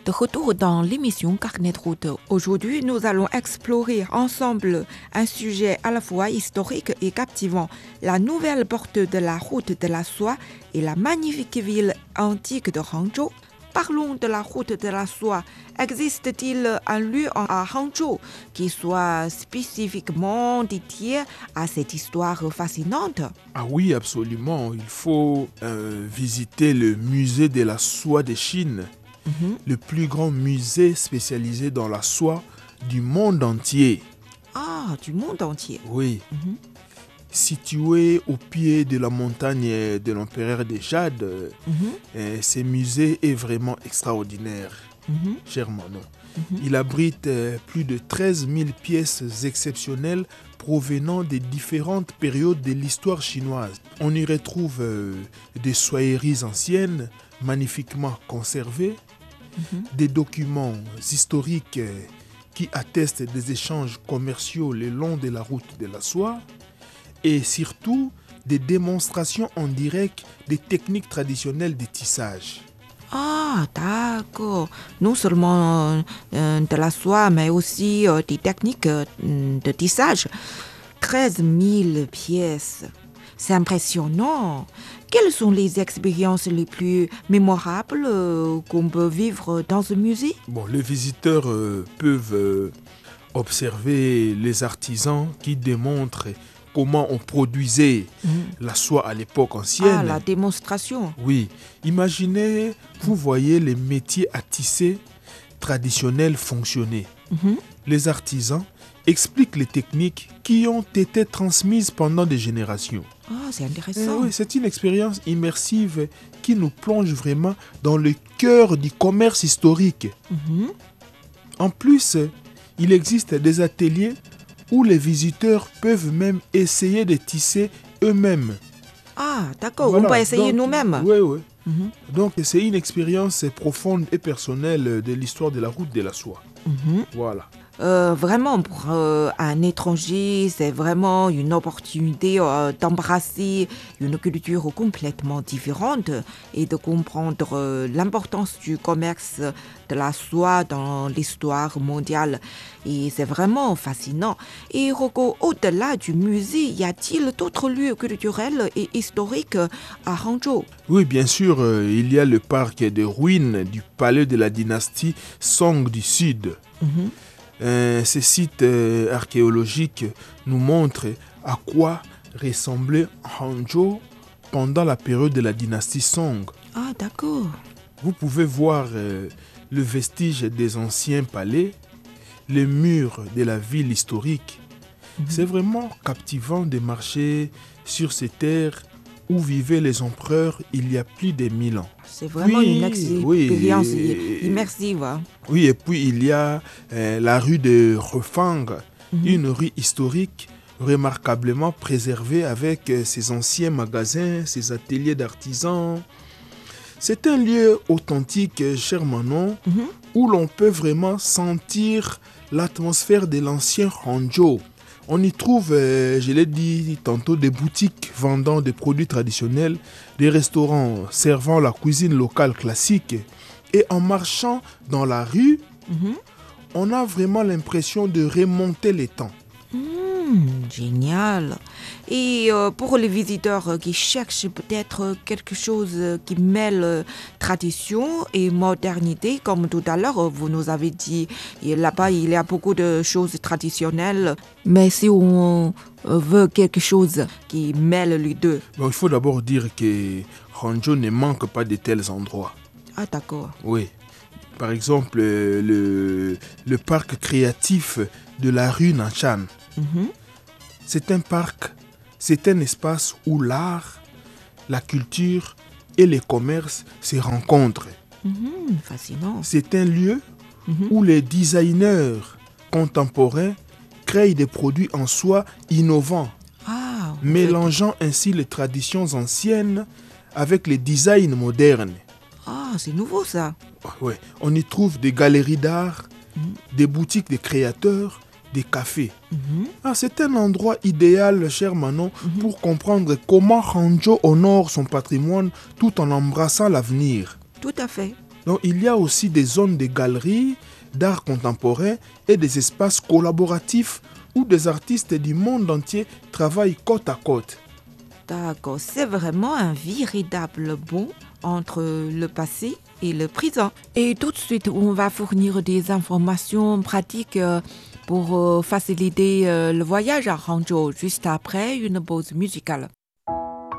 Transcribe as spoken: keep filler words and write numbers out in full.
De retour dans l'émission Carnet de route. Aujourd'hui, nous allons explorer ensemble un sujet à la fois historique et captivant. La nouvelle porte de la route de la soie et la magnifique ville antique de Hangzhou. Parlons de la route de la soie. Existe-t-il un lieu à Hangzhou qui soit spécifiquement dédié à cette histoire fascinante? Ah oui, absolument. Il faut euh, visiter le musée de la soie de Chine, mm-hmm. le plus grand musée spécialisé dans la soie du monde entier. Ah, du monde entier. Oui. Mm-hmm. Situé au pied de la montagne de l'empereur des Jades, mm-hmm. euh, ce musée est vraiment extraordinaire, mm-hmm. cher Manon. Mm-hmm. Il abrite euh, plus de treize mille pièces exceptionnelles provenant des différentes périodes de l'histoire chinoise. On y retrouve euh, des soieries anciennes, magnifiquement conservées, mm-hmm. des documents historiques euh, qui attestent des échanges commerciaux le long de la route de la soie, et surtout des démonstrations en direct des techniques traditionnelles de tissage. Ah, d'accord. Non seulement euh, de la soie, mais aussi euh, des techniques euh, de tissage. treize mille pièces. C'est impressionnant. Quelles sont les expériences les plus mémorables euh, qu'on peut vivre dans ce musée? Bon, les visiteurs euh, peuvent euh, observer les artisans qui démontrent comment on produisait mmh. la soie à l'époque ancienne. Ah, la démonstration. Oui. Imaginez, vous voyez les métiers à tisser traditionnels fonctionner. Mmh. Les artisans expliquent les techniques qui ont été transmises pendant des générations. Ah, c'est intéressant. Eh oui, c'est une expérience immersive qui nous plonge vraiment dans le cœur du commerce historique. Mmh. En plus, il existe des ateliers où les visiteurs peuvent même essayer de tisser eux-mêmes. Ah, d'accord, voilà. On peut essayer Donc, nous-mêmes. Oui, oui. Mm-hmm. Donc, c'est une expérience profonde et personnelle de l'histoire de la route de la soie. Mm-hmm. Voilà. Euh, vraiment, pour euh, un étranger, c'est vraiment une opportunité euh, d'embrasser une culture complètement différente et de comprendre euh, l'importance du commerce de la soie dans l'histoire mondiale. Et c'est vraiment fascinant. Et Rocco, au-delà du musée, y a-t-il d'autres lieux culturels et historiques à Hangzhou? Oui, bien sûr, euh, il y a le parc des ruines du palais de la dynastie Song du Sud. Mm-hmm. Euh, ces sites euh, archéologiques nous montrent à quoi ressemblait Hangzhou pendant la période de la dynastie Song. Ah, d'accord. Vous pouvez voir euh, le vestige des anciens palais, les murs de la ville historique. Mm-hmm. C'est vraiment captivant de marcher sur ces terres où vivaient les empereurs il y a plus de mille ans. C'est vraiment oui, une expérience oui, immersive. Hein. Oui, et puis il y a euh, la rue de Refang, mm-hmm. une rue historique remarquablement préservée avec euh, ses anciens magasins, ses ateliers d'artisans. C'est un lieu authentique, cher Manon, mm-hmm. où l'on peut vraiment sentir l'atmosphère de l'ancien Hangzhou. On y trouve, euh, je l'ai dit tantôt, des boutiques vendant des produits traditionnels, des restaurants servant la cuisine locale classique. Et en marchant dans la rue, mm-hmm. on a vraiment l'impression de remonter les temps. Mmh, génial. Et euh, pour les visiteurs qui cherchent peut-être quelque chose qui mêle tradition et modernité, comme tout à l'heure, vous nous avez dit, là-bas, il y a beaucoup de choses traditionnelles. Mais si on veut quelque chose qui mêle les deux... Bon, il faut d'abord dire que Hangzhou ne manque pas de tels endroits. Ah, d'accord. Oui. Par exemple, le, le parc créatif de la rue Nanshan. Mm-hmm. C'est un parc, c'est un espace où l'art, la culture et les commerces se rencontrent. Mm-hmm, fascinant. C'est un lieu mm-hmm. où les designers contemporains créent des produits en soie innovants, ah, mélangeant fait... ainsi les traditions anciennes avec les designs modernes. Ah, c'est nouveau ça. Ouais. On y trouve des galeries d'art, mm-hmm. des boutiques de créateurs, des cafés. Mm-hmm. Ah, c'est un endroit idéal, cher Manon, mm-hmm. pour comprendre comment Hangzhou honore son patrimoine tout en embrassant l'avenir. Tout à fait. Donc, il y a aussi des zones de galeries, d'art contemporain et des espaces collaboratifs où des artistes du monde entier travaillent côte à côte. D'accord, c'est vraiment un véritable pont entre le passé et le présent. Et tout de suite, on va fournir des informations pratiques pour faciliter le voyage à Hangzhou juste après une pause musicale.